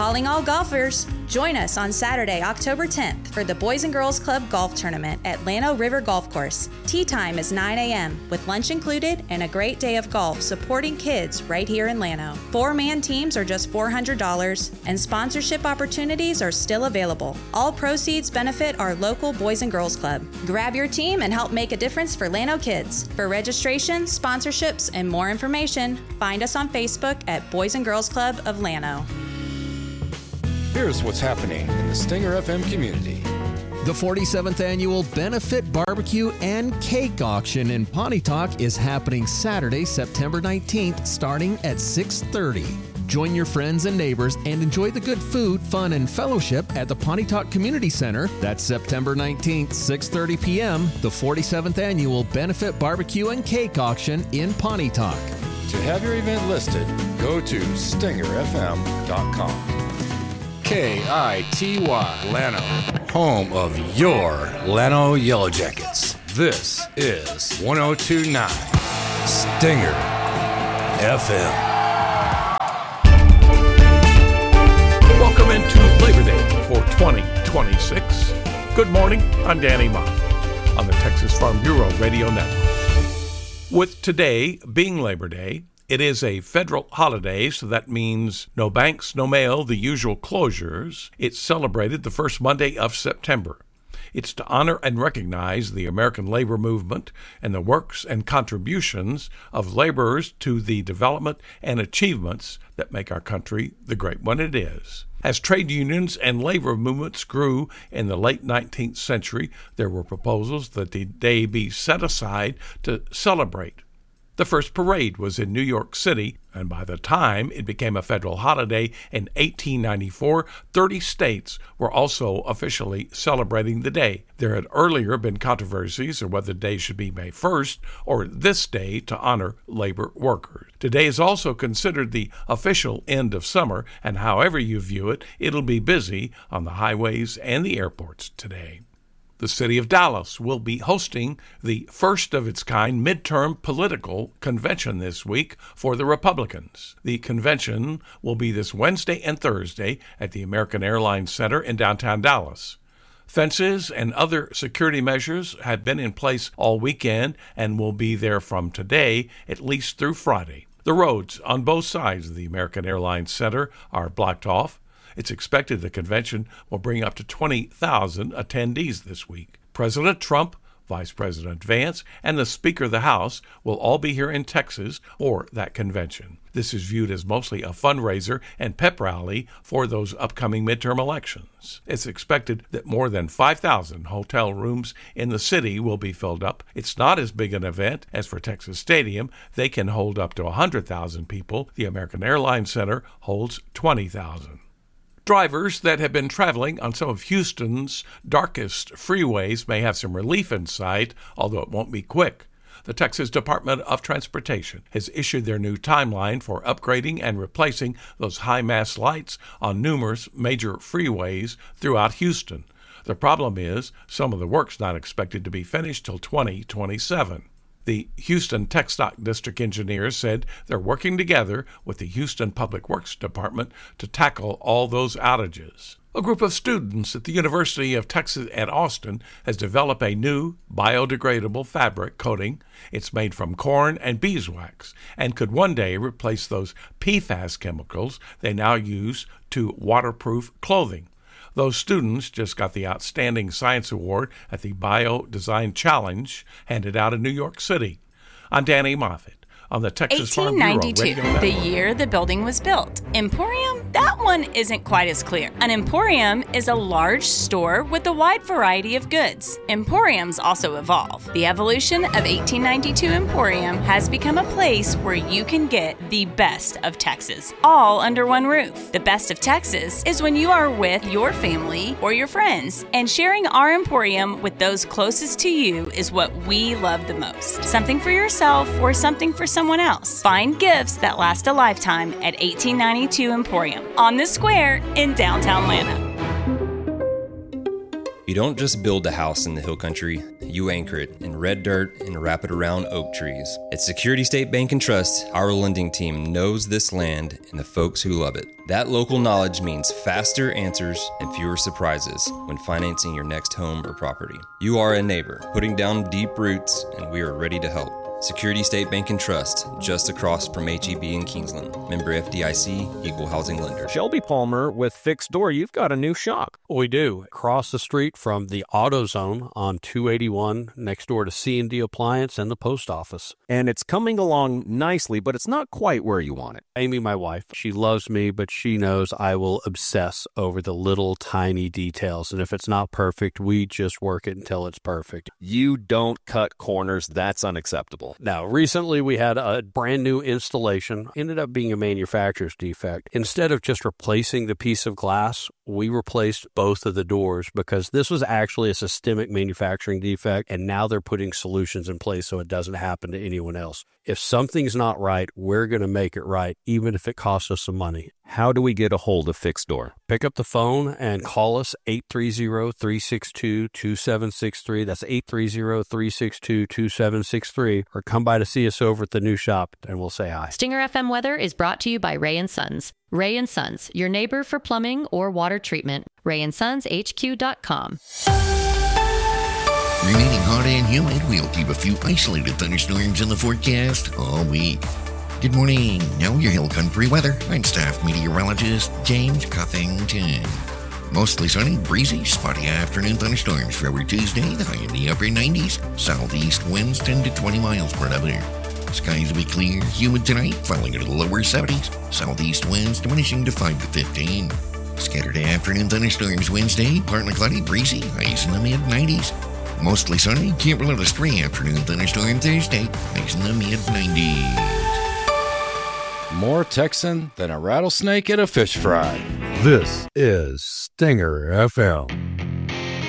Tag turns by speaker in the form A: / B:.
A: Calling all golfers. Join us on Saturday, October 10th for the Boys and Girls Club Golf Tournament at Llano River Golf Course. Tee time is 9 a.m. with lunch included and a great day of golf supporting kids right here in Llano. 4-man teams are just $400 and sponsorship opportunities are still available. All proceeds benefit our local Boys and Girls Club. Grab your team and help make a difference for Llano kids. For registration, sponsorships, and more information, find us on Facebook at Boys and Girls Club of Llano.
B: Here's what's happening in the Stinger FM community.
C: The 47th Annual Benefit Barbecue and Cake Auction in Pontotoc is happening Saturday, September 19th, starting at 6:30. Join your friends and neighbors and enjoy the good food, fun, and fellowship at the Pontotoc Community Center. That's September 19th, 6:30 p.m., the 47th Annual Benefit Barbecue and Cake Auction in Pontotoc.
B: To have your event listed, go to stingerfm.com. KITY Llano, home of your Llano Yellow Jackets. This is 102.9 Stinger FM.
D: Welcome into Labor Day for 2026. Good morning, I'm Danny Moffett on the Texas Farm Bureau Radio Network. With today being Labor Day, it is a federal holiday, so that means no banks, no mail, the usual closures. It's celebrated the first Monday of September. It's to honor and recognize the American labor movement and the works and contributions of laborers to the development and achievements that make our country the great one it is. As trade unions and labor movements grew in the late 19th century, there were proposals that the day be set aside to celebrate. The first parade was in New York City, and by the time it became a federal holiday in 1894, 30 states were also officially celebrating the day. There had earlier been controversies on whether the day should be May 1st or this day to honor labor workers. Today is also considered the official end of summer, and however you view it, it'll be busy on the highways and the airports today. The city of Dallas will be hosting the first of its kind midterm political convention this week for the Republicans. The convention will be this Wednesday and Thursday at the American Airlines Center in downtown Dallas. Fences and other security measures have been in place all weekend and will be there from today at least through Friday. The roads on both sides of the American Airlines Center are blocked off. It's expected the convention will bring up to 20,000 attendees this week. President Trump, Vice President Vance, and the Speaker of the House will all be here in Texas for that convention. This is viewed as mostly a fundraiser and pep rally for those upcoming midterm elections. It's expected that more than 5,000 hotel rooms in the city will be filled up. It's not as big an event as for Texas Stadium. They can hold up to 100,000 people. The American Airlines Center holds 20,000. Drivers that have been traveling on some of Houston's darkest freeways may have some relief in sight, although it won't be quick. The Texas Department of Transportation has issued their new timeline for upgrading and replacing those high-mast lights on numerous major freeways throughout Houston. The problem is some of the work's not expected to be finished till 2027. The Houston TxDOT District engineers said they're working together with the Houston Public Works Department to tackle all those outages. A group of students at the University of Texas at Austin has developed a new biodegradable fabric coating. It's made from corn and beeswax and could one day replace those PFAS chemicals they now use to waterproof clothing. Those students just got the Outstanding Science Award at the Bio Design Challenge handed out in New York City. I'm Danny Moffett on the Texas Farm Bureau.
E: 1892, the year the building was built. Emporium? That one isn't quite as clear. An emporium is a large store with a wide variety of goods. Emporiums also evolve. The evolution of 1892 Emporium has become a place where you can get the best of Texas, all under one roof. The best of Texas is when you are with your family or your friends, and sharing our Emporium with those closest to you is what we love the most. Something for yourself or something for someone else. Find gifts that last a lifetime at 1892 Emporium on the square in downtown Atlanta.
F: You don't just build a house in the hill country, you anchor it in red dirt and wrap it around oak trees. At Security State Bank and Trust, our lending team knows this land and the folks who love it. That local knowledge means faster answers and fewer surprises when financing your next home or property. You are a neighbor, putting down deep roots, and we are ready to help. Security State Bank and Trust, just across from HEB in Kingsland. Member FDIC, Equal Housing Lender.
G: Shelby Palmer with Fixed Door, you've got a new shop.
H: We do. Across the street from the AutoZone on 281, next door to C&D Appliance and the post office.
G: And it's coming along nicely, but it's not quite where you want it.
H: Amy, my wife, she loves me, but she knows I will obsess over the little tiny details. And if it's not perfect, we just work it until it's perfect.
G: You don't cut corners. That's unacceptable.
H: Now, recently we had a brand new installation, ended up being a manufacturer's defect. Instead of just replacing the piece of glass, we replaced both of the doors because this was actually a systemic manufacturing defect, and now they're putting solutions in place so it doesn't happen to anyone else. If something's not right, we're going to make it right, even if it costs us some money.
G: How do we get a hold of Fixed Door?
H: Pick up the phone and call us 830-362-2763. That's 830-362-2763. Or come by to see us over at the new shop and we'll say hi.
I: Stinger FM Weather is brought to you by Ray & Sons. Ray & Sons, your neighbor for plumbing or water treatment. RayandSonsHQ.com.
J: Remaining hot and humid, we'll keep a few isolated thunderstorms in the forecast all week. Good morning. Now your Hill Country weather. I'm staff meteorologist James Cuffington. Mostly sunny, breezy, spotty afternoon thunderstorms for our Tuesday, the high in the upper 90s. Southeast winds 10 to 20 miles per hour. Skies will be clear, humid tonight, falling into the lower 70s. Southeast winds diminishing to 5 to 15. Scattered afternoon thunderstorms Wednesday, partly cloudy, breezy, highs in the mid-90s. Mostly sunny, can't rule out a stray afternoon thunderstorm Thursday, highs in the mid-90s.
B: More Texan than a rattlesnake at a fish fry.
K: This is Stinger FM.